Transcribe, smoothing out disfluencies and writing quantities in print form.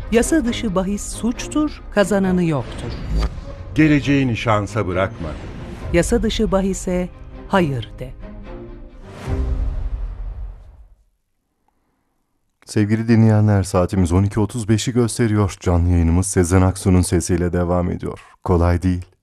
Yasa dışı bahis suçtur, kazananı yoktur. Geleceğini şansa bırakma. Yasa dışı bahise hayır de. Sevgili dinleyenler, saatimiz 12.35'i gösteriyor. Canlı yayınımız Sezen Aksu'nun sesiyle devam ediyor. Kolay değil.